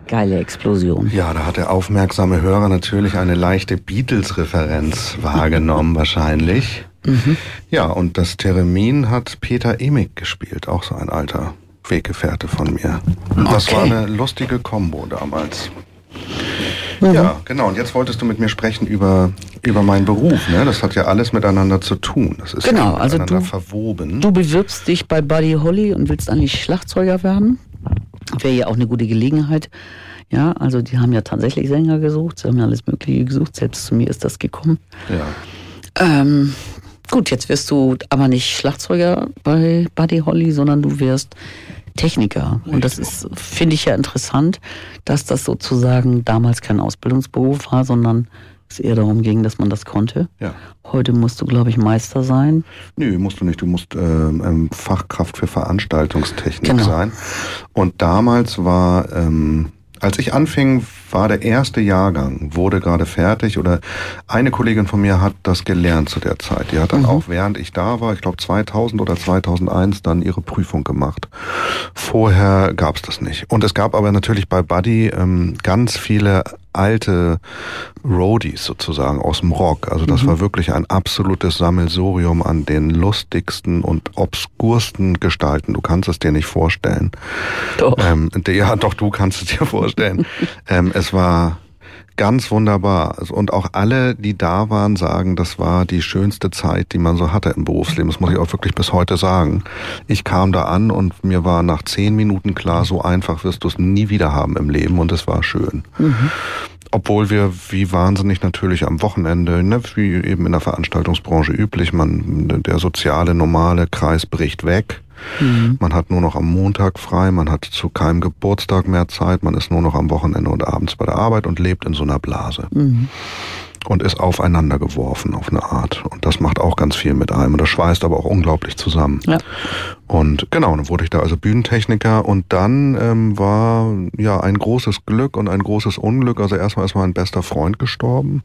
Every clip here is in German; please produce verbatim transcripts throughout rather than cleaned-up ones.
Geile Explosion. Ja, da hat der aufmerksame Hörer natürlich eine leichte Beatles-Referenz wahrgenommen wahrscheinlich. Mhm. Ja, und das Theremin hat Peter Emig gespielt, auch so ein alter Weggefährte von mir. Und das okay. war eine lustige Kombo damals. Mhm. Ja, genau. Und jetzt wolltest du mit mir sprechen über, über meinen Beruf. Ne? Das hat ja alles miteinander zu tun. Das ist genau, ja also miteinander du, verwoben. Du bewirbst dich bei Buddy Holly und willst eigentlich Schlagzeuger werden. Wäre ja auch eine gute Gelegenheit. Ja, also die haben ja tatsächlich Sänger gesucht. Sie haben ja alles Mögliche gesucht. Selbst zu mir ist das gekommen. Ja. Ähm, gut, jetzt wirst du aber nicht Schlagzeuger bei Buddy Holly, sondern du wirst Techniker. Und das ist, finde ich ja interessant, dass das sozusagen damals kein Ausbildungsberuf war, sondern es eher darum ging, dass man das konnte. Ja. Heute musst du, glaube ich, Meister sein. Nö, musst du nicht. Du musst ähm, Fachkraft für Veranstaltungstechnik genau. sein. Und damals war, ähm, als ich anfing, war der erste Jahrgang, wurde gerade fertig oder eine Kollegin von mir hat das gelernt zu der Zeit. Die hat dann mhm. auch, während ich da war, ich glaube zweitausend oder zweitausendeins, dann ihre Prüfung gemacht. Vorher gab's das nicht. Und es gab aber natürlich bei Buddy ähm, ganz viele alte Roadies sozusagen aus dem Rock. Also das mhm. war wirklich ein absolutes Sammelsurium an den lustigsten und obskursten Gestalten. Du kannst es dir nicht vorstellen. Doch. Ähm, ja, doch, du kannst es dir vorstellen. ähm, es war ganz wunderbar. Und auch alle, die da waren, sagen, das war die schönste Zeit, die man so hatte im Berufsleben. Das muss ich auch wirklich bis heute sagen. Ich kam da an und mir war nach zehn Minuten klar, so einfach wirst du es nie wieder haben im Leben und es war schön. Mhm. Obwohl wir wie wahnsinnig natürlich am Wochenende, ne, wie eben in der Veranstaltungsbranche üblich, man, der soziale, normale Kreis bricht weg. Mhm. Man hat nur noch am Montag frei, man hat zu keinem Geburtstag mehr Zeit, man ist nur noch am Wochenende und abends bei der Arbeit und lebt in so einer Blase. Mhm. Und ist aufeinander geworfen auf eine Art. Und das macht auch ganz viel mit einem. Und das schweißt aber auch unglaublich zusammen. Ja. Und genau, dann wurde ich da also Bühnentechniker. Und dann ähm, war ja ein großes Glück und ein großes Unglück. Also erstmal ist mein bester Freund gestorben.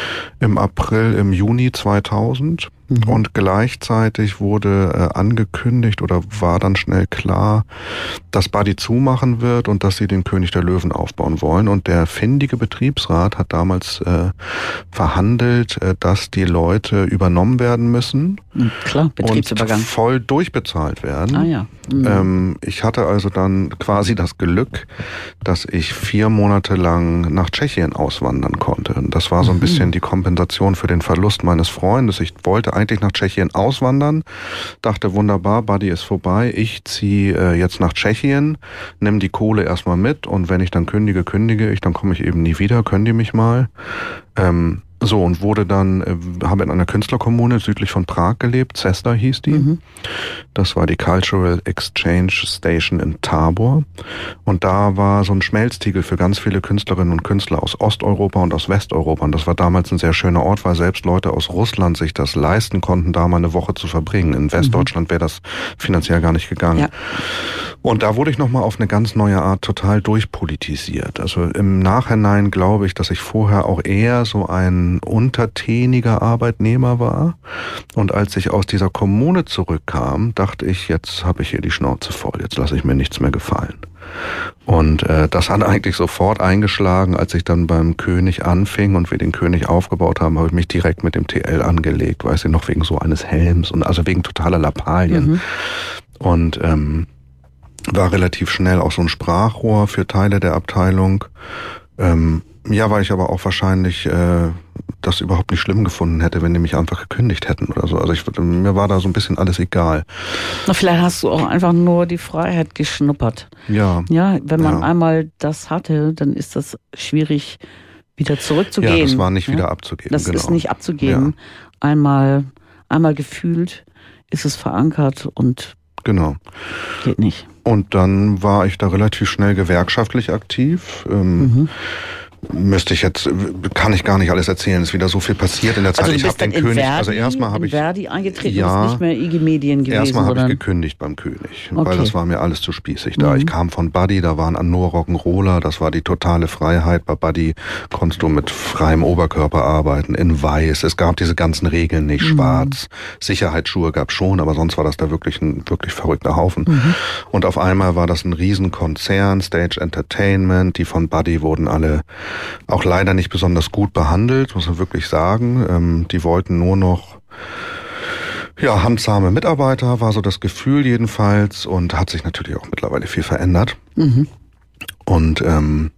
Im April, im Juni zweitausend. Mhm. Und gleichzeitig wurde äh, angekündigt oder war dann schnell klar, dass Buddy zumachen wird und dass sie den König der Löwen aufbauen wollen. Und der findige Betriebsrat hat damals äh, verhandelt, äh, dass die Leute übernommen werden müssen. Klar, Betriebsübergang. Und voll durchbezahlt werden. Ah ja. Mhm. Ähm, ich hatte also dann quasi das Glück, dass ich vier Monate lang nach Tschechien auswandern konnte. Und das war so ein mhm. bisschen die Kompensation für den Verlust meines Freundes. Ich wollte eigentlich nach Tschechien auswandern, dachte wunderbar, Buddy ist vorbei, ich ziehe äh, jetzt nach Tschechien, nimm die Kohle erstmal mit und wenn ich dann kündige, kündige ich, dann komme ich eben nie wieder, können die mich mal. Ähm, So, und wurde dann, äh, habe in einer Künstlerkommune südlich von Prag gelebt, Cesta hieß die. Mhm. Das war die Cultural Exchange Station in Tabor. Und da war so ein Schmelztiegel für ganz viele Künstlerinnen und Künstler aus Osteuropa und aus Westeuropa. Und das war damals ein sehr schöner Ort, weil selbst Leute aus Russland sich das leisten konnten, da mal eine Woche zu verbringen. In Westdeutschland wäre das finanziell gar nicht gegangen. Ja. Und da wurde ich nochmal auf eine ganz neue Art total durchpolitisiert. Also im Nachhinein glaube ich, dass ich vorher auch eher so ein untertäniger Arbeitnehmer war. Und als ich aus dieser Kommune zurückkam, dachte ich, jetzt habe ich hier die Schnauze voll, jetzt lasse ich mir nichts mehr gefallen. Und äh, das hat eigentlich sofort eingeschlagen, als ich dann beim König anfing und wir den König aufgebaut haben, habe ich mich direkt mit dem T L angelegt, weiß ich noch, wegen so eines Helms und also wegen totaler Lappalien. Mhm. Und ähm, war relativ schnell auch so ein Sprachrohr für Teile der Abteilung. Ähm, ja, weil ich aber auch wahrscheinlich äh, das überhaupt nicht schlimm gefunden hätte, wenn die mich einfach gekündigt hätten oder so. Also ich, mir war da so ein bisschen alles egal. Na, vielleicht hast du auch einfach nur die Freiheit geschnuppert. Ja. Ja, wenn man ja. einmal das hatte, dann ist das schwierig, wieder zurückzugehen. Ja, das war nicht ja? wieder abzugeben. Das genau. ist nicht abzugeben. Ja. Einmal, einmal gefühlt ist es verankert und genau. geht nicht. Und dann war ich da relativ schnell gewerkschaftlich aktiv. Ähm, mhm. müsste ich jetzt, kann ich gar nicht alles erzählen. Es ist wieder so viel passiert in der Zeit. Also du ich bist habe den in König, Verdi, also erstmal habe ich Verdi eingetreten, ja, und nicht mehr I G Medien gewesen. Erstmal habe ich gekündigt beim König, okay. weil das war mir alles zu spießig da. Mhm. Ich kam von Buddy, da waren nur Rock'n'Roller, das war die totale Freiheit. Bei Buddy konntest du mit freiem Oberkörper arbeiten, in weiß. Es gab diese ganzen Regeln nicht, mhm. schwarz. Sicherheitsschuhe gab schon, aber sonst war das da wirklich ein wirklich verrückter Haufen. Mhm. Und auf einmal war das ein Riesenkonzern, Stage Entertainment. Die von Buddy wurden alle auch leider nicht besonders gut behandelt, muss man wirklich sagen. Ähm, die wollten nur noch ja, handsame Mitarbeiter, war so das Gefühl jedenfalls, und hat sich natürlich auch mittlerweile viel verändert. Mhm. Und ähm,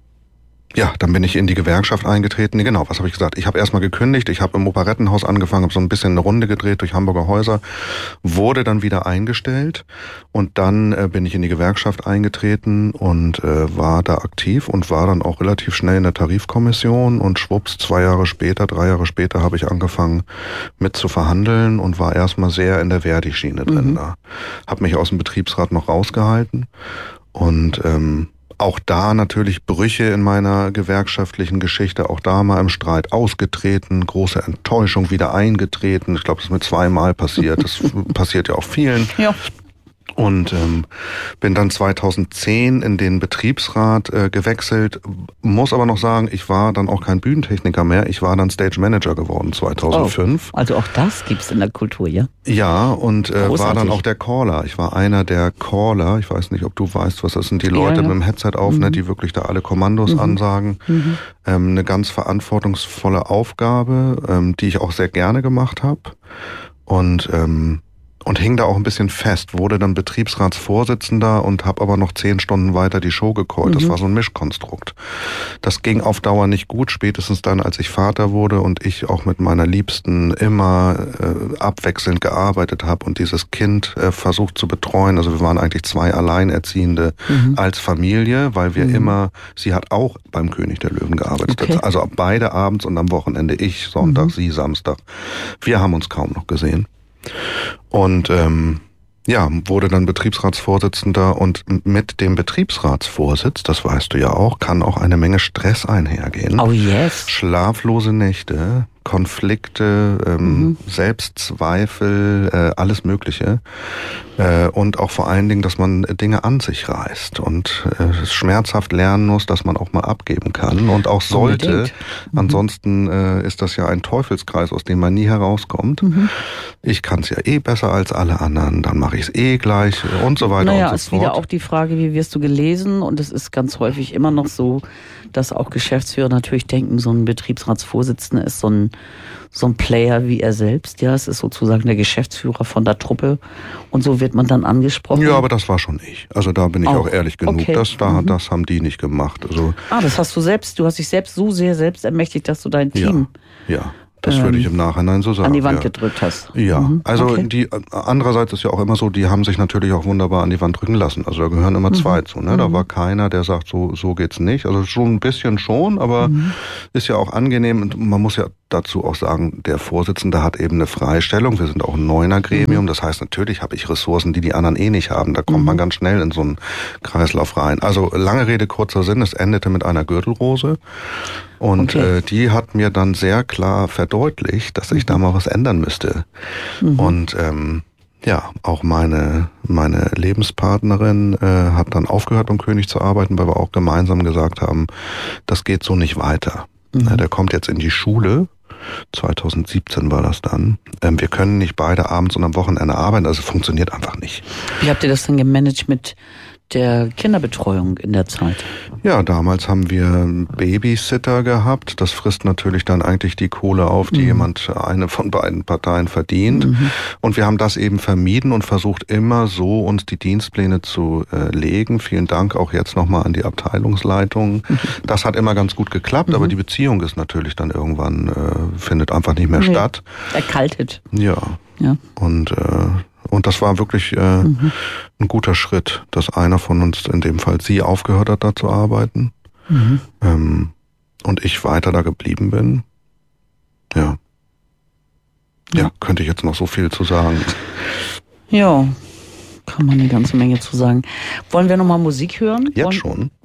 ja, dann bin ich in die Gewerkschaft eingetreten. Nee, genau, was habe ich gesagt? Ich habe erstmal gekündigt, ich habe im Operettenhaus angefangen, habe so ein bisschen eine Runde gedreht durch Hamburger Häuser, wurde dann wieder eingestellt und dann äh, bin ich in die Gewerkschaft eingetreten und äh, war da aktiv und war dann auch relativ schnell in der Tarifkommission und schwupps, zwei Jahre später, drei Jahre später habe ich angefangen mit zu verhandeln und war erstmal sehr in der Verdi-Schiene drin. Mhm. Da habe mich aus dem Betriebsrat noch rausgehalten und ähm, auch da natürlich Brüche in meiner gewerkschaftlichen Geschichte, auch da mal im Streit ausgetreten, große Enttäuschung wieder eingetreten. Ich glaube, das ist mir zweimal passiert. Das passiert ja auch vielen. Ja. Und ähm, bin dann zweitausendzehn in den Betriebsrat äh, gewechselt. Muss aber noch sagen, ich war dann auch kein Bühnentechniker mehr. Ich war dann Stage Manager geworden zweitausendfünf. Oh, also auch das gibt's in der Kultur, ja? Ja, und äh, war dann auch der Caller. Ich war einer der Caller. Ich weiß nicht, ob du weißt, was das sind. Die Leute ja, ja. mit dem Headset auf, mhm. ne, die wirklich da alle Kommandos mhm. ansagen. Mhm. Ähm, eine ganz verantwortungsvolle Aufgabe, ähm, die ich auch sehr gerne gemacht habe. Und ähm, Und hing da auch ein bisschen fest, wurde dann Betriebsratsvorsitzender und habe aber noch zehn Stunden weiter die Show gecallt. Mhm. Das war so ein Mischkonstrukt. Das ging auf Dauer nicht gut, spätestens dann, als ich Vater wurde und ich auch mit meiner Liebsten immer äh, abwechselnd gearbeitet habe und dieses Kind äh, versucht zu betreuen. Also wir waren eigentlich zwei Alleinerziehende mhm. als Familie, weil wir mhm. immer, sie hat auch beim König der Löwen gearbeitet. Okay. Also beide abends und am Wochenende, ich Sonntag, mhm. sie Samstag. Wir haben uns kaum noch gesehen. Und ähm, ja, wurde dann Betriebsratsvorsitzender und mit dem Betriebsratsvorsitz, das weißt du ja auch, kann auch eine Menge Stress einhergehen. Oh yes. Schlaflose Nächte, Konflikte, ähm, mhm. Selbstzweifel, äh, alles Mögliche. Äh, und auch vor allen Dingen, dass man Dinge an sich reißt und äh, schmerzhaft lernen muss, dass man auch mal abgeben kann und auch sollte. Mhm. Ansonsten äh, ist das ja ein Teufelskreis, aus dem man nie herauskommt. Mhm. Ich kann es ja eh besser als alle anderen, dann mache ich es eh gleich und so weiter naja, und so fort. Naja, ist wieder auch die Frage, wie wirst du gelesen? Und es ist ganz häufig immer noch so, dass auch Geschäftsführer natürlich denken, so ein Betriebsratsvorsitzender ist so ein so ein Player wie er selbst. Ja, es ist sozusagen der Geschäftsführer von der Truppe und so wird man dann angesprochen. Ja, aber das war schon ich. Also da bin ich auch, auch ehrlich genug. Okay. Das, da, mhm. das haben die nicht gemacht. Also, ah, das hast du selbst, du hast dich selbst so sehr selbst ermächtigt, dass du dein Team... Ja, ja. Das würde ich im Nachhinein so sagen. An die Wand ja. gedrückt hast. Ja, mhm. also okay. die andererseits ist ja auch immer so, die haben sich natürlich auch wunderbar an die Wand drücken lassen. Also da gehören immer mhm. zwei zu. Ne? Da mhm. war keiner, der sagt, so so geht's nicht. Also schon ein bisschen schon, aber mhm. ist ja auch angenehm. Und man muss ja dazu auch sagen, der Vorsitzende hat eben eine Freistellung. Wir sind auch ein Neuner-Gremium. Mhm. Das heißt, natürlich habe ich Ressourcen, die die anderen eh nicht haben. Da kommt mhm. man ganz schnell in so einen Kreislauf rein. Also lange Rede, kurzer Sinn. Es endete mit einer Gürtelrose. Und okay. äh, die hat mir dann sehr klar verdeutlicht, dass ich da mal was ändern müsste. Mhm. Und ähm, ja, auch meine meine Lebenspartnerin äh, hat dann aufgehört, beim König zu arbeiten, weil wir auch gemeinsam gesagt haben, das geht so nicht weiter. Mhm. Der kommt jetzt in die Schule. zweitausendsiebzehn war das dann. Ähm, wir können nicht beide abends und am Wochenende arbeiten, also funktioniert einfach nicht. Wie habt ihr das denn gemanagt mit der Kinderbetreuung in der Zeit? Ja, damals haben wir Babysitter gehabt. Das frisst natürlich dann eigentlich die Kohle auf, die mhm. jemand, eine von beiden Parteien verdient. Mhm. Und wir haben das eben vermieden und versucht immer so uns die Dienstpläne zu äh, legen. Vielen Dank auch jetzt nochmal an die Abteilungsleitung. Mhm. Das hat immer ganz gut geklappt, mhm. aber die Beziehung ist natürlich dann irgendwann, äh, findet einfach nicht mehr nee. statt. Erkaltet. Ja. ja. Und äh, Und das war wirklich äh, mhm. ein guter Schritt, dass einer von uns, in dem Fall sie, aufgehört hat, da zu arbeiten. Mhm. Ähm, und ich weiter da geblieben bin. Ja. ja. Ja, könnte ich jetzt noch so viel zu sagen. Ja, kann man eine ganze Menge zu sagen. Wollen wir nochmal Musik hören? Jetzt Wollen, schon?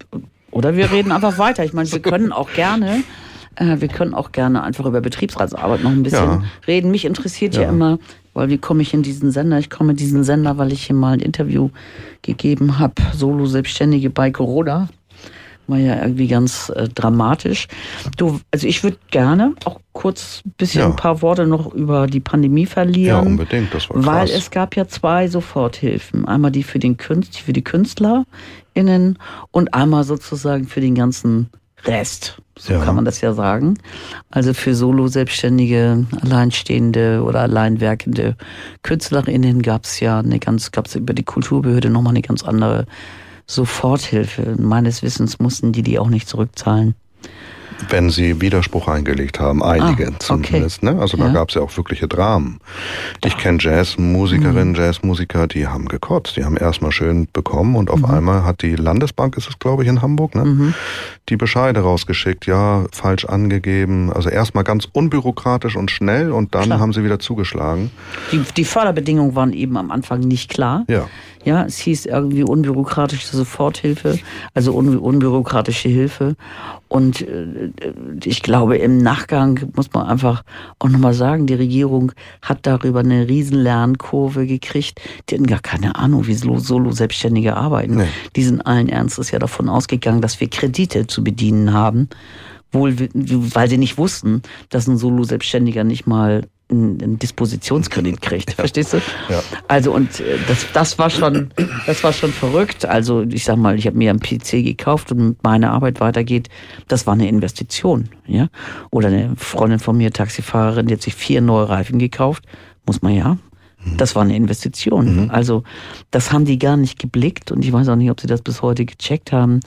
Oder wir reden einfach weiter. Ich meine, wir können auch gerne, äh, wir können auch gerne einfach über Betriebsratsarbeit noch ein bisschen ja. reden. Mich interessiert ja. ja immer, weil wie komme ich in diesen Sender? Ich komme in diesen Sender, weil ich hier mal ein Interview gegeben habe, Solo-Selbstständige bei Corona. War ja irgendwie ganz äh, dramatisch. Du, also ich würde gerne auch kurz ein bisschen ja. ein paar Worte noch über die Pandemie verlieren. Ja, unbedingt, das war krass. Weil es gab ja zwei Soforthilfen. Einmal die für den Künstler, für die KünstlerInnen und einmal sozusagen für den ganzen Rest. So ja. kann man das ja sagen. Also für Solo-Selbstständige, Alleinstehende oder alleinwerkende KünstlerInnen gab es ja eine ganz, gab es über die Kulturbehörde nochmal eine ganz andere Soforthilfe. Meines Wissens mussten die die auch nicht zurückzahlen. Wenn sie Widerspruch eingelegt haben, einige ah, zumindest. Okay. Ne? Also da ja. gab es ja auch wirkliche Dramen. Ich ja. kenne Jazzmusikerinnen, mhm. Jazzmusiker, die haben gekotzt. Die haben erstmal schön bekommen und auf mhm. einmal hat die Landesbank, ist es glaube ich in Hamburg, ne? Mhm. die Bescheide rausgeschickt. Ja, falsch angegeben. Also erstmal ganz unbürokratisch und schnell und dann klar. haben sie wieder zugeschlagen. Die, die Förderbedingungen waren eben am Anfang nicht klar. Ja. Ja, es hieß irgendwie unbürokratische Soforthilfe, also un, unbürokratische Hilfe. Und äh, ich glaube, im Nachgang muss man einfach auch nochmal sagen, die Regierung hat darüber eine riesen Lernkurve gekriegt. Die hatten gar keine Ahnung, wie Solo-Selbstständige arbeiten. Nee. Die sind allen Ernstes ja davon ausgegangen, dass wir Kredite zu bedienen haben, wohl, weil sie nicht wussten, dass ein Solo-Selbstständiger nicht mal einen Dispositionskredit kriegt, ja. verstehst du? Ja. Also und das, das war schon, das war schon verrückt. Also ich sag mal, ich habe mir einen P C gekauft und meine Arbeit weitergeht. Das war eine Investition, ja. Oder eine Freundin von mir, Taxifahrerin, die hat sich vier neue Reifen gekauft, muss man ja. Das war eine Investition. Mhm. Also das haben die gar nicht geblickt und ich weiß auch nicht, ob sie das bis heute gecheckt haben.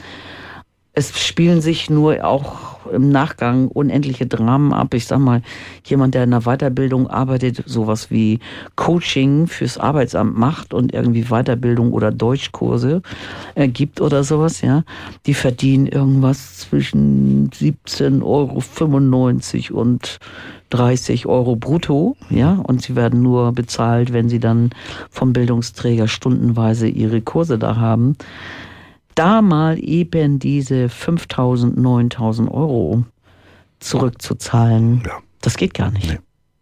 Es spielen sich nur auch im Nachgang unendliche Dramen ab. Ich sag mal, jemand, der in der Weiterbildung arbeitet, sowas wie Coaching fürs Arbeitsamt macht und irgendwie Weiterbildung oder Deutschkurse äh, gibt oder sowas, ja, die verdienen irgendwas zwischen siebzehn Euro fünfundneunzig und dreißig Euro brutto, ja, und sie werden nur bezahlt, wenn sie dann vom Bildungsträger stundenweise ihre Kurse da haben. Da mal eben diese fünftausend, neuntausend Euro zurückzuzahlen, ja. das geht gar nicht. Nee.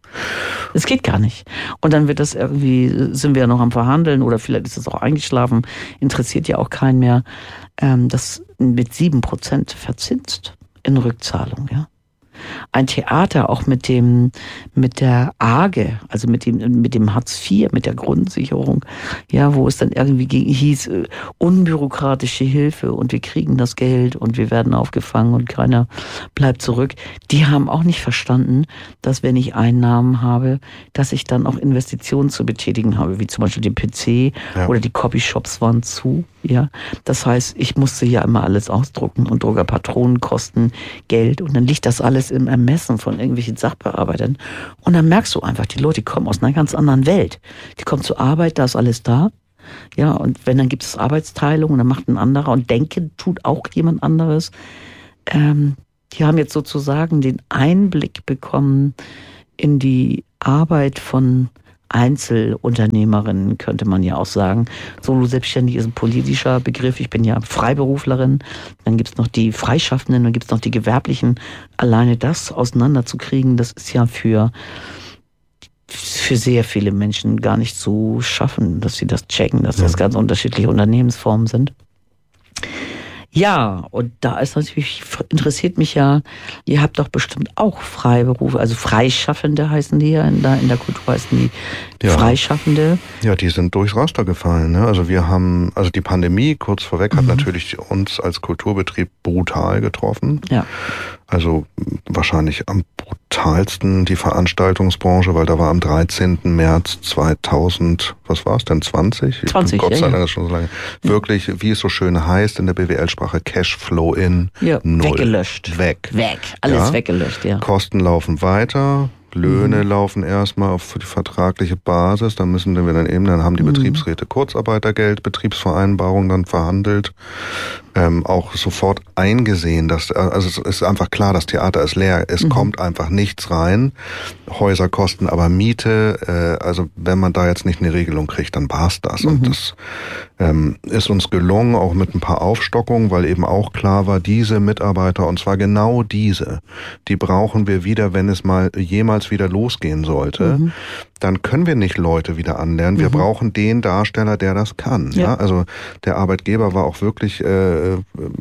Das geht gar nicht. Und dann wird das irgendwie, sind wir ja noch am Verhandeln oder vielleicht ist das auch eingeschlafen, interessiert ja auch keinen mehr, ähm, das mit sieben Prozent verzinst in Rückzahlung, ja. Ein Theater auch mit dem, mit der A G E, also mit dem, mit dem Hartz vier, mit der Grundsicherung, ja, wo es dann irgendwie hieß, äh, unbürokratische Hilfe und wir kriegen das Geld und wir werden aufgefangen und keiner bleibt zurück. Die haben auch nicht verstanden, dass wenn ich Einnahmen habe, dass ich dann auch Investitionen zu betätigen habe, wie zum Beispiel den P C ja. oder die Copyshops waren zu, ja. Das heißt, ich musste ja immer alles ausdrucken und Druckerpatronen kosten Geld und dann liegt das alles im Ermessen von irgendwelchen Sachbearbeitern. Und dann merkst du einfach, die Leute kommen aus einer ganz anderen Welt. Die kommen zur Arbeit, da ist alles da. Ja, und wenn, dann gibt es Arbeitsteilung und dann macht ein anderer und denken tut auch jemand anderes. Ähm, die haben jetzt sozusagen den Einblick bekommen in die Arbeit von Einzelunternehmerinnen, könnte man ja auch sagen. Solo-Selbstständig ist ein politischer Begriff. Ich bin ja Freiberuflerin. Dann gibt es noch die Freischaffenden, dann gibt es noch die Gewerblichen. Alleine das auseinanderzukriegen, das ist ja für, für sehr viele Menschen gar nicht zu schaffen, dass sie das checken, dass das ganz unterschiedliche Unternehmensformen sind. Ja, und da ist natürlich, interessiert mich ja, ihr habt doch bestimmt auch Freiberufe, also Freischaffende heißen die ja, in der, in der Kultur heißen die ja. Freischaffende. Ja, die sind durchs Raster gefallen. Ne? Also wir haben, also die Pandemie kurz vorweg hat mhm. natürlich uns als Kulturbetrieb brutal getroffen. Ja. Also wahrscheinlich am brutalsten die Veranstaltungsbranche, weil da war am dreizehnten März zweitausend, was war es denn, zwanzig? zwanzig, Gott sei Dank ja, ja. ist schon so lange. Wirklich, wie es so schön heißt in der B W L-Sprache, Cashflow in ja, null. Weggelöscht. Weg. Weg, alles ja. weggelöscht, ja. Kosten laufen weiter. Löhne mhm. laufen erstmal auf die vertragliche Basis, dann müssen wir dann eben, dann haben die mhm. Betriebsräte Kurzarbeitergeld, Betriebsvereinbarung dann verhandelt. ähm, auch sofort eingesehen, dass, also es ist einfach klar, das Theater ist leer, es mhm. kommt einfach nichts rein. Häuser kosten aber Miete, äh, also wenn man da jetzt nicht eine Regelung kriegt, dann war's das. Mhm. Und das ähm, ist uns gelungen, auch mit ein paar Aufstockungen, weil eben auch klar war, diese Mitarbeiter, und zwar genau diese, die brauchen wir wieder, wenn es mal jemals wieder losgehen sollte. Mhm. Dann können wir nicht Leute wieder anlernen. Wir mhm. brauchen den Darsteller, der das kann. Ja. Ja? Also der Arbeitgeber war auch wirklich, äh,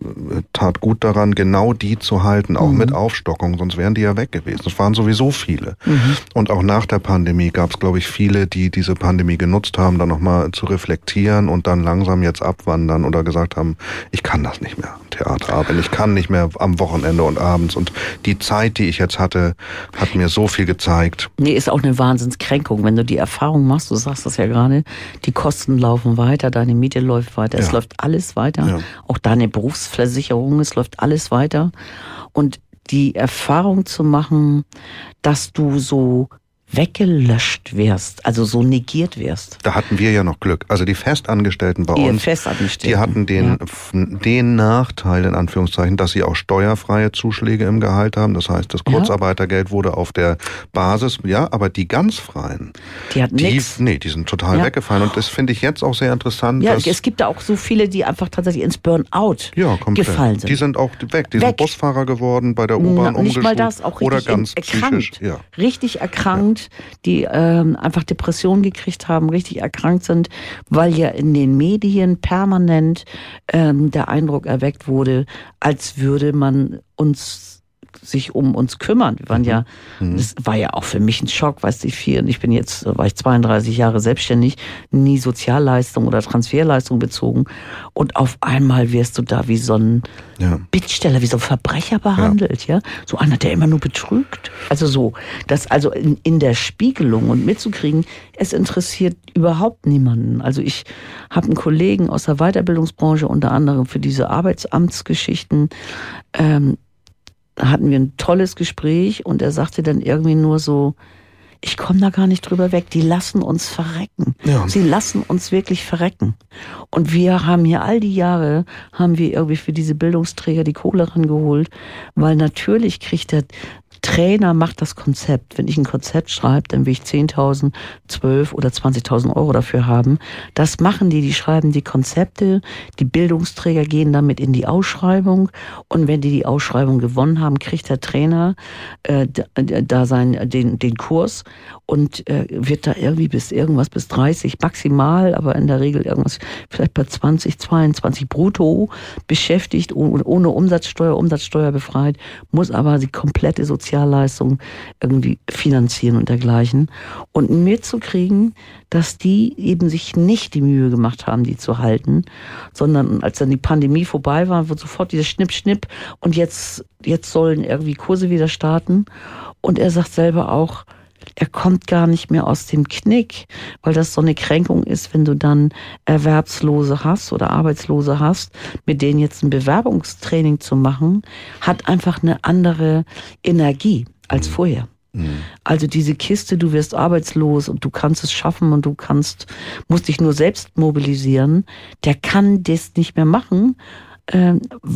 tat gut daran, genau die zu halten, auch mhm. mit Aufstockung, sonst wären die ja weg gewesen. Es waren sowieso viele. Mhm. Und auch nach der Pandemie gab es, glaube ich, viele, die diese Pandemie genutzt haben, dann nochmal zu reflektieren und dann langsam jetzt abwandern oder gesagt haben, ich kann das nicht mehr am Theater arbeiten, ich kann nicht mehr am Wochenende und abends. Und die Zeit, die ich jetzt hatte, hat mir so viel gezeigt. Nee, ist auch eine Wahnsinnskränkung. Wenn du die Erfahrung machst, du sagst das ja gerade, die Kosten laufen weiter, deine Miete läuft weiter, ja. es läuft alles weiter, ja. auch deine Berufsversicherung, es läuft alles weiter. Und die Erfahrung zu machen, dass du so weggelöscht wirst, also so negiert wirst. Da hatten wir ja noch Glück. Also die Festangestellten bei Ihr uns, Festangestellten. die hatten den, ja. den Nachteil, in Anführungszeichen, dass sie auch steuerfreie Zuschläge im Gehalt haben. Das heißt, das Kurzarbeitergeld wurde auf der Basis, ja, aber die ganz Freien, die hatten nichts. Nee, die sind total ja. weggefallen. Und das finde ich jetzt auch sehr interessant. Ja, dass es gibt da auch so viele, die einfach tatsächlich ins Burnout ja, gefallen sind. Die sind auch weg. Die weg. sind Busfahrer geworden, bei der U-Bahn umgeschult. Nicht mal das, auch richtig oder ganz erkrankt. Psychisch. Ja. Richtig erkrankt. Ja. die ähm, einfach Depressionen gekriegt haben, richtig erkrankt sind, weil ja in den Medien permanent ähm, der Eindruck erweckt wurde, als würde man uns sich um uns kümmern. Wir waren ja, mhm. das war ja auch für mich ein Schock, weißt du, ich, ich bin jetzt, war ich zweiunddreißig Jahre selbstständig, nie Sozialleistung oder Transferleistung bezogen und auf einmal wirst du da wie so ein ja. Bittsteller, wie so ein Verbrecher behandelt, ja. ja, so einer, der immer nur betrügt. Also so, das also in, in der Spiegelung und mitzukriegen, es interessiert überhaupt niemanden. Also ich habe einen Kollegen aus der Weiterbildungsbranche, unter anderem für diese Arbeitsamtsgeschichten, ähm, hatten wir ein tolles Gespräch und er sagte dann irgendwie nur so, ich komme da gar nicht drüber weg, die lassen uns verrecken. Ja. Sie lassen uns wirklich verrecken. Und wir haben hier all die Jahre, haben wir irgendwie für diese Bildungsträger die Kohle rangeholt, weil natürlich kriegt der Trainer macht das Konzept. Wenn ich ein Konzept schreibe, dann will ich zehntausend, zwölf oder zwanzigtausend Euro dafür haben. Das machen die, die schreiben die Konzepte, die Bildungsträger gehen damit in die Ausschreibung und wenn die die Ausschreibung gewonnen haben, kriegt der Trainer äh, da sein, den, den Kurs und äh, wird da irgendwie bis irgendwas, bis dreißig maximal, aber in der Regel irgendwas, vielleicht bei zwanzig, zweiundzwanzig brutto beschäftigt, ohne, ohne Umsatzsteuer, Umsatzsteuer befreit, muss aber die komplette Sozialleistung irgendwie finanzieren und dergleichen. Und mitzukriegen, dass die eben sich nicht die Mühe gemacht haben, die zu halten, sondern als dann die Pandemie vorbei war, wird sofort dieses Schnipp, Schnipp und jetzt, jetzt sollen irgendwie Kurse wieder starten. Und er sagt selber auch, er kommt gar nicht mehr aus dem Knick, weil das so eine Kränkung ist, wenn du dann Erwerbslose hast oder Arbeitslose hast, mit denen jetzt ein Bewerbungstraining zu machen, hat einfach eine andere Energie als vorher. Mhm. Also diese Kiste, du wirst arbeitslos und du kannst es schaffen und du kannst, musst dich nur selbst mobilisieren, der kann das nicht mehr machen, äh,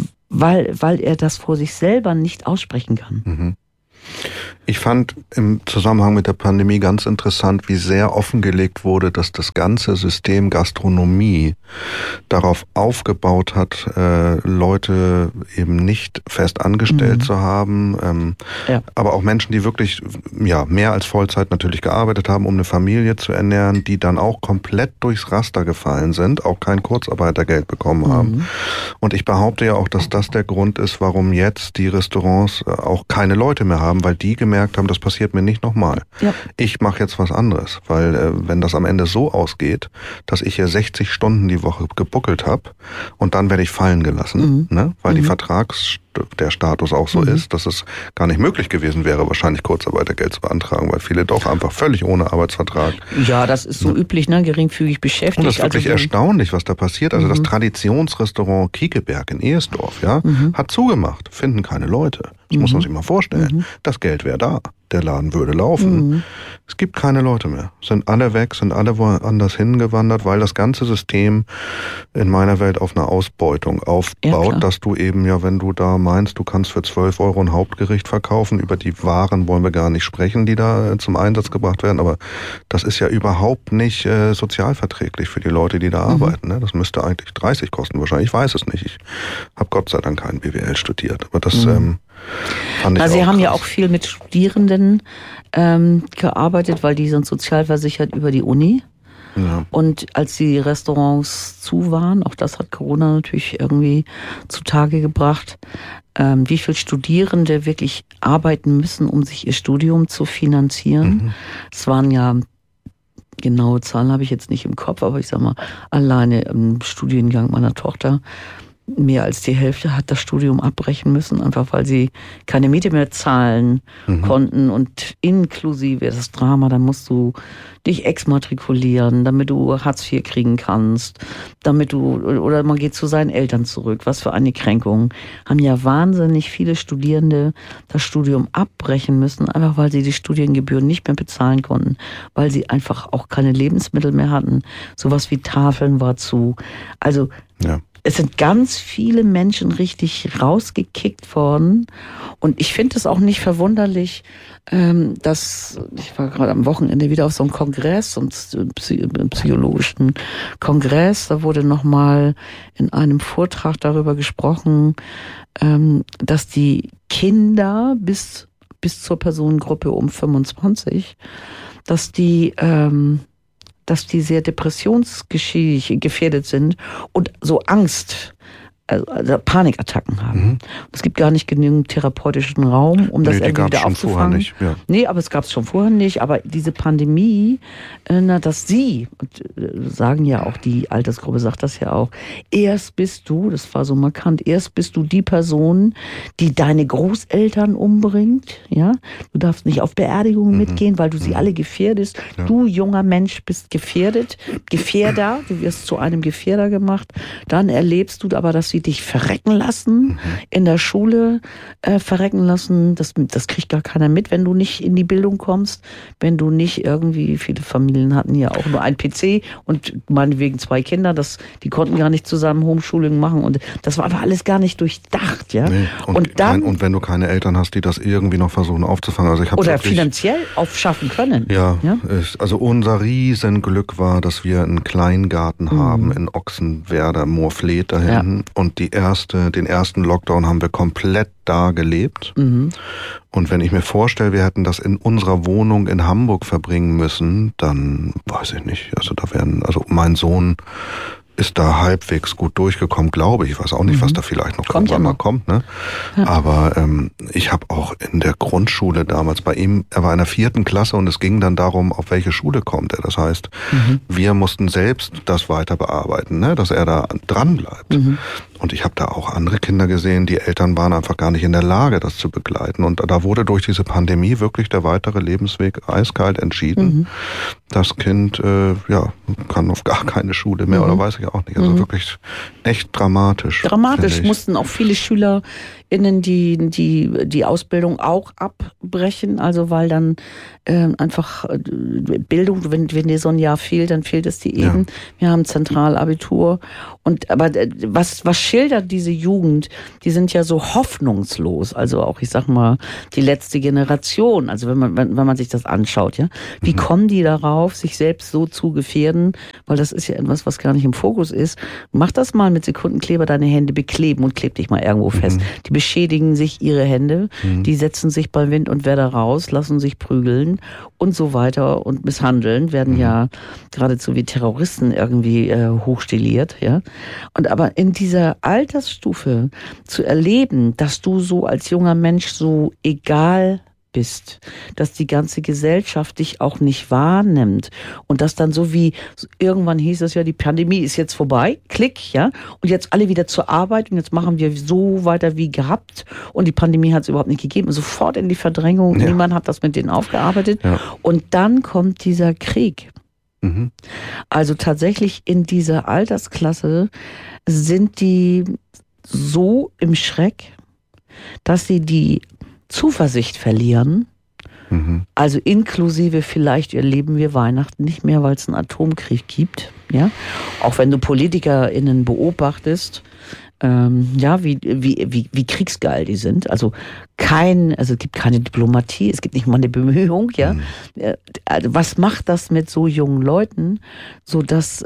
weil, weil er das vor sich selber nicht aussprechen kann. Mhm. Ich fand im Zusammenhang mit der Pandemie ganz interessant, wie sehr offengelegt wurde, dass das ganze System Gastronomie darauf aufgebaut hat, äh, Leute eben nicht fest angestellt mhm. zu haben, ähm, ja. aber auch Menschen, die wirklich ja mehr als Vollzeit natürlich gearbeitet haben, um eine Familie zu ernähren, die dann auch komplett durchs Raster gefallen sind, auch kein Kurzarbeitergeld bekommen mhm. haben. Und ich behaupte ja auch, dass das der Grund ist, warum jetzt die Restaurants auch keine Leute mehr haben, weil die gemerkt haben, das passiert mir nicht nochmal. Ja. Ich mache jetzt was anderes, weil äh, wenn das am Ende so ausgeht, dass ich hier sechzig Stunden die Woche gebuckelt habe und dann werde ich fallen gelassen, mhm. ne? weil mhm. die Vertrags der Status auch so mhm. ist, dass es gar nicht möglich gewesen wäre, wahrscheinlich Kurzarbeitergeld zu beantragen, weil viele doch einfach völlig ohne Arbeitsvertrag. Ja, das ist so ja. üblich, ne? Geringfügig beschäftigt. Und das ist wirklich also erstaunlich, was da passiert. Also mhm. das Traditionsrestaurant Kiekeberg in Ehesdorf, ja, mhm. hat zugemacht, finden keine Leute. Das mhm. muss man sich mal vorstellen. Mhm. Das Geld wäre da. der Laden würde laufen. Mhm. Es gibt keine Leute mehr. Sind alle weg, sind alle woanders hingewandert, weil das ganze System in meiner Welt auf eine Ausbeutung aufbaut, ja, dass du eben ja, wenn du da meinst, du kannst für zwölf Euro ein Hauptgericht verkaufen, über die Waren wollen wir gar nicht sprechen, die da zum Einsatz gebracht werden, aber das ist ja überhaupt nicht äh, sozialverträglich für die Leute, die da mhm. arbeiten. Ne? Das müsste eigentlich dreißig kosten wahrscheinlich. Ich weiß es nicht. Ich habe Gott sei Dank kein B W L studiert, aber das mhm. ähm, fand ich Na, auch Sie haben krass. ja auch viel mit Studierenden ähm, gearbeitet, weil die sind sozialversichert über die Uni. Ja. Und als die Restaurants zu waren, auch das hat Corona natürlich irgendwie zutage gebracht, ähm, wie viele Studierende wirklich arbeiten müssen, um sich ihr Studium zu finanzieren. Mhm. Es waren ja, genaue Zahlen habe ich jetzt nicht im Kopf, aber ich sag mal, alleine im Studiengang meiner Tochter mehr als die Hälfte hat das Studium abbrechen müssen, einfach weil sie keine Miete mehr zahlen mhm. konnten und inklusive das Drama, da musst du dich exmatrikulieren, damit du Hartz vier kriegen kannst, damit du, oder man geht zu seinen Eltern zurück, was für eine Kränkung. Haben ja wahnsinnig viele Studierende das Studium abbrechen müssen, einfach weil sie die Studiengebühren nicht mehr bezahlen konnten, weil sie einfach auch keine Lebensmittel mehr hatten. Sowas wie Tafeln war zu. Also ja. Es sind ganz viele Menschen richtig rausgekickt worden. Und ich finde es auch nicht verwunderlich, dass, ich war gerade am Wochenende wieder auf so einem Kongress, so einem psychologischen Kongress, da wurde nochmal in einem Vortrag darüber gesprochen, dass die Kinder bis, bis zur Personengruppe um fünfundzwanzig, dass die, dass die sehr depressionsgefährdet sind und so Angst, also Panikattacken haben. Mhm. Es gibt gar nicht genügend therapeutischen Raum, um das nee, irgendwie wieder aufzufangen. Nicht, ja. Nee, aber es gab es schon vorher nicht. Aber diese Pandemie, na, dass sie, und sagen ja auch, die Altersgruppe sagt das ja auch, erst bist du, das war so markant, erst bist du die Person, die deine Großeltern umbringt. Ja, du darfst nicht auf Beerdigungen mhm. mitgehen, weil du sie mhm. alle gefährdest. Ja. Du, junger Mensch, bist gefährdet, Gefährder, du wirst zu einem Gefährder gemacht. Dann erlebst du aber, dass sie dich verrecken lassen, mhm. in der Schule äh, verrecken lassen. Das, das kriegt gar keiner mit, wenn du nicht in die Bildung kommst, wenn du nicht irgendwie, viele Familien hatten ja auch nur ein P C und meinetwegen zwei Kinder, das, die konnten gar nicht zusammen Homeschooling machen und das war aber alles gar nicht durchdacht. Ja? Nee. Und, und, dann, und wenn du keine Eltern hast, die das irgendwie noch versuchen aufzufangen. Also ich oder wirklich, finanziell aufschaffen können. Ja, ja? Ist, also unser Riesenglück war, dass wir einen Kleingarten mhm. haben in Ochsenwerder, Moorfleet da hinten. Ja. Und die erste, den ersten Lockdown haben wir komplett da gelebt. Mhm. Und wenn ich mir vorstelle, wir hätten das in unserer Wohnung in Hamburg verbringen müssen, dann weiß ich nicht. Also da wären, also mein Sohn ist da halbwegs gut durchgekommen, glaube ich. Ich weiß auch nicht, mhm. was da vielleicht noch kommt irgendwann mal kommt. Ne? Ja. Aber ähm, ich habe auch in der Grundschule damals bei ihm, er war in der vierten Klasse und es ging dann darum, auf welche Schule kommt er. Das heißt, mhm. wir mussten selbst das weiter bearbeiten, ne? Dass er da dran bleibt. Mhm. Und ich habe da auch andere Kinder gesehen, die Eltern waren einfach gar nicht in der Lage, das zu begleiten. Und da wurde durch diese Pandemie wirklich der weitere Lebensweg eiskalt entschieden. Mhm. Das Kind äh, ja, kann auf gar keine Schule mehr, mhm. oder weiß ich auch nicht. Also mhm. wirklich echt dramatisch. Dramatisch mussten auch viele SchülerInnen die, die, die Ausbildung auch abbrechen. Also weil dann äh, einfach äh, Bildung, wenn, wenn dir so ein Jahr fehlt, dann fehlt es dir eben. Ja. Wir haben Zentralabitur. Und aber äh, was, was schildert diese Jugend? Die sind ja so hoffnungslos. Also auch, ich sag mal, die letzte Generation. Also wenn man, wenn, wenn man sich das anschaut, ja. Wie mhm. kommen die darauf, sich selbst so zu gefährden? Weil das ist ja etwas, was gar nicht im Fokus ist. Mach das mal mit Sekundenkleber, deine Hände bekleben und kleb dich mal irgendwo fest. Mhm. Die beschädigen sich ihre Hände, mhm. die setzen sich bei Wind und Wetter raus, lassen sich prügeln und so weiter und misshandeln, werden mhm. ja geradezu wie Terroristen irgendwie äh, hochstiliert, ja. Und aber in dieser Altersstufe zu erleben, dass du so als junger Mensch so egal bist, dass die ganze Gesellschaft dich auch nicht wahrnimmt und dass dann so wie, irgendwann hieß es ja, die Pandemie ist jetzt vorbei, klick, ja, und jetzt alle wieder zur Arbeit und jetzt machen wir so weiter wie gehabt und die Pandemie hat es überhaupt nicht gegeben, sofort in die Verdrängung, ja. Niemand hat das mit denen aufgearbeitet ja. Und dann kommt dieser Krieg. Mhm. Also tatsächlich in dieser Altersklasse sind die so im Schreck, dass sie die Zuversicht verlieren, Mhm. Also inklusive vielleicht erleben wir Weihnachten nicht mehr, weil es einen Atomkrieg gibt. Ja? Auch wenn du PolitikerInnen beobachtest, ähm, ja, wie, wie, wie, wie kriegsgeil die sind. Also kein, also es gibt keine Diplomatie, es gibt nicht mal eine Bemühung, ja. Mhm. Also was macht das mit so jungen Leuten, sodass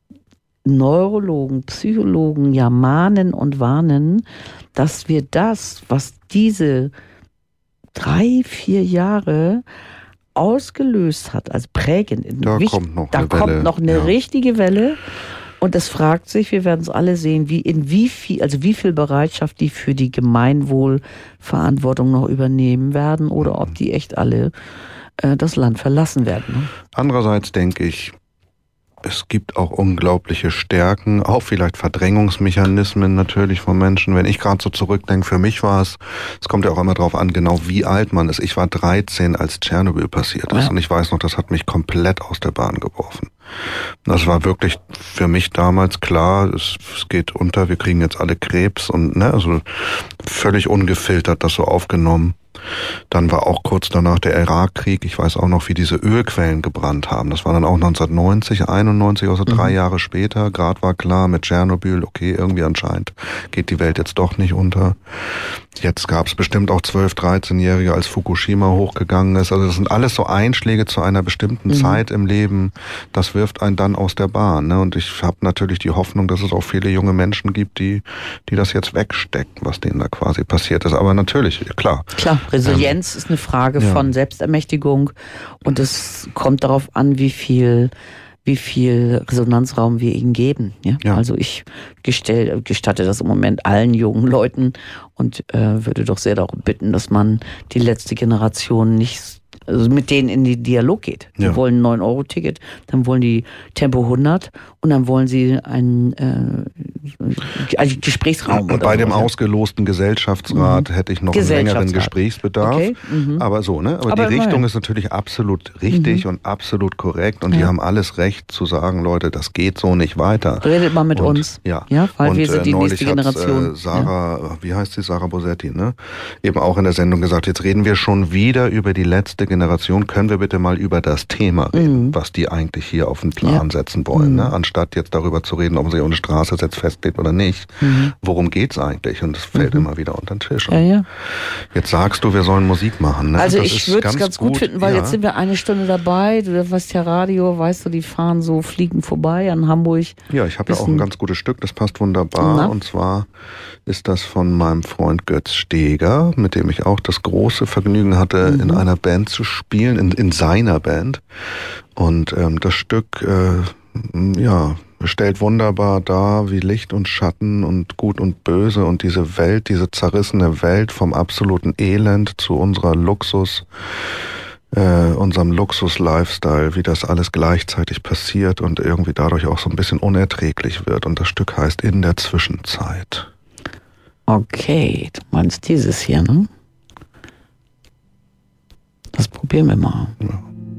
Neurologen, Psychologen ja mahnen und warnen, dass wir das, was diese drei, vier Jahre ausgelöst hat, als prägend. Da Wicht, kommt noch da eine kommt Welle. noch eine Ja. richtige Welle. Und es fragt sich, wir werden es alle sehen, wie in wie viel, also wie viel Bereitschaft die für die Gemeinwohlverantwortung noch übernehmen werden oder ob die echt alle äh, das Land verlassen werden. Ne? Andererseits denke ich, es gibt auch unglaubliche Stärken, auch vielleicht Verdrängungsmechanismen natürlich von Menschen. Wenn ich gerade so zurückdenke, für mich war es, es kommt ja auch immer drauf an, genau wie alt man ist. Ich war dreizehn, als Tschernobyl passiert ist. Ja. Und ich weiß noch, das hat mich komplett aus der Bahn geworfen. Das war wirklich für mich damals klar, es, es geht unter, wir kriegen jetzt alle Krebs und ne, also völlig ungefiltert das so aufgenommen. Dann war auch kurz danach der Irakkrieg. Ich weiß auch noch, wie diese Ölquellen gebrannt haben. Das war dann auch neunzehnhundertneunzig, einundneunzig, also mhm. drei Jahre später. Gerade war klar mit Tschernobyl, okay, irgendwie anscheinend geht die Welt jetzt doch nicht unter. Jetzt gab es bestimmt auch zwölf-, dreizehnjährige, als Fukushima hochgegangen ist. Also das sind alles so Einschläge zu einer bestimmten mhm. Zeit im Leben. Das wirft einen dann aus der Bahn. Ne? Und ich habe natürlich die Hoffnung, dass es auch viele junge Menschen gibt, die, die das jetzt wegstecken, was denen da quasi passiert ist. Aber natürlich, klar. Klar. Resilienz ähm, ist eine Frage ja. von Selbstermächtigung und es kommt darauf an, wie viel, wie viel Resonanzraum wir ihnen geben. Ja? Ja. Also ich gestell, gestatte das im Moment allen jungen Leuten und äh, würde doch sehr darum bitten, dass man die letzte Generation nicht, also mit denen in den Dialog geht. Die ja. wollen ein neun Euro Ticket, dann wollen die Tempo hundert und dann wollen sie einen äh, Gesprächsraum. Und oder bei so, dem ja. ausgelosten Gesellschaftsrat mhm. hätte ich noch einen längeren Gesprächsbedarf. Okay. Mhm. Aber so, ne? Aber, Aber die Richtung ist natürlich absolut richtig mhm. und absolut korrekt und ja. die haben alles Recht zu sagen, Leute, das geht so nicht weiter. Redet mal mit und, uns. Ja, ja weil und, wir sind die nächste Generation. Äh, Sarah, ja. wie heißt sie? Sarah Bosetti, ne? Eben auch in der Sendung gesagt, jetzt reden wir schon wieder über die letzte Generation. Können wir bitte mal über das Thema reden, mhm. was die eigentlich hier auf den Plan ja. setzen wollen, mhm. ne? Anstatt jetzt darüber zu reden, ob sie eine Straße jetzt feststeht oder nicht. Mhm. Worum geht's eigentlich? Und das fällt mhm. immer wieder unter den Tisch. Ja, ja. Jetzt sagst du, wir sollen Musik machen. Ne? Also das ich würde es ganz gut, gut finden, weil ja. jetzt sind wir eine Stunde dabei. Du weißt ja, Radio, weißt du, die fahren so, fliegen vorbei an Hamburg. Ja, ich habe ja auch ein ganz gutes Stück, das passt wunderbar. Na? Und zwar ist das von meinem Freund Götz Steger, mit dem ich auch das große Vergnügen hatte, mhm. in einer Band zu spielen, in, in seiner Band. Und ähm, das Stück, äh, ja, stellt wunderbar dar, wie Licht und Schatten und Gut und Böse und diese Welt, diese zerrissene Welt vom absoluten Elend zu unserer Luxus, äh, unserem Luxus-Lifestyle, wie das alles gleichzeitig passiert und irgendwie dadurch auch so ein bisschen unerträglich wird. Und das Stück heißt In der Zwischenzeit. Okay, du meinst dieses hier, ne? Das probieren wir mal. Ja.